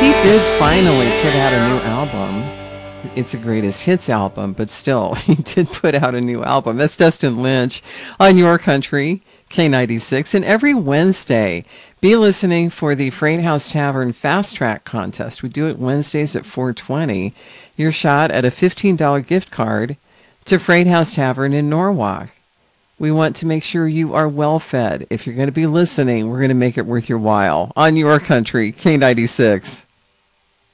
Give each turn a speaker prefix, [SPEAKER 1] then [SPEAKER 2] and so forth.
[SPEAKER 1] He did finally put out a new album. It's a greatest hits album, but still, he did put out a new album. That's Dustin Lynch on Your Country, K96. And every Wednesday, be listening for the Freight House Tavern Fast Track Contest. We do it Wednesdays at 4:20. Your shot at a $15 gift card to Freight House Tavern in Norwalk. We want to make sure you are well fed. If you're going to be listening, we're going to make it worth your while on Your Country, K96.